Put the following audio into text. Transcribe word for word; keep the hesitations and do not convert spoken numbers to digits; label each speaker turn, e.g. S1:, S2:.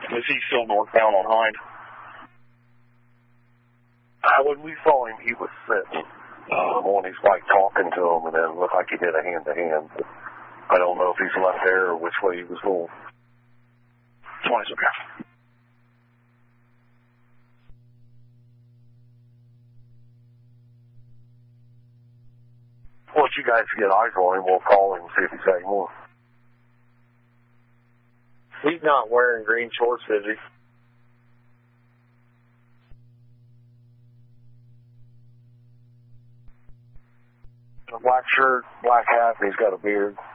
S1: Is he still northbound on Hind?
S2: Uh, when we saw him, he was sitting um, on his bike talking to him, and then it looked like he did a hand-to-hand. I don't know if he's left there or which way he was going.
S1: twenty's okay.
S2: Once you guys get eyes on him, we'll call him and see if he's got any more.
S3: He's not wearing green shorts, is he?
S2: A black shirt, black hat, and he's got a beard.